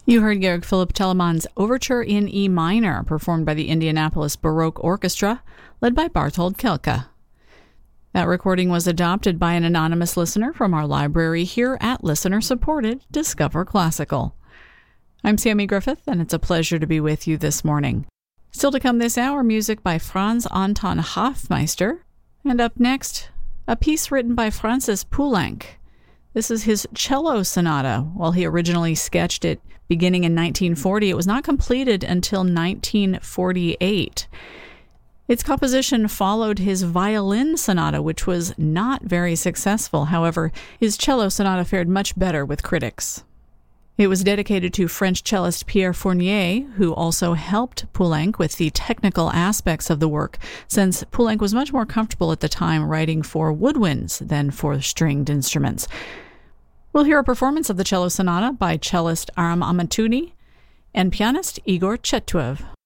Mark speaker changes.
Speaker 1: You heard Georg Philipp Telemann's Overture in E minor, performed by the Indianapolis Baroque Orchestra, led by Barthold Kelke. That recording was adopted by an anonymous listener from our library here at listener-supported Discover Classical. I'm Sammy Griffith, and it's a pleasure to be with you this morning. Still to come this hour, music by Franz Anton Hofmeister, and up next, a piece written by Francis Poulenc. This is his cello sonata. While he originally sketched it beginning in 1940, it was not completed until 1948. Its composition followed his violin sonata, which was not very successful. However, his cello sonata fared much better with critics. It was dedicated to French cellist Pierre Fournier, who also helped Poulenc with the technical aspects of the work, since Poulenc was much more comfortable at the time writing for woodwinds than for stringed instruments. We'll hear a performance of the cello sonata by cellist Aram Amatuni and pianist Igor Chetchev.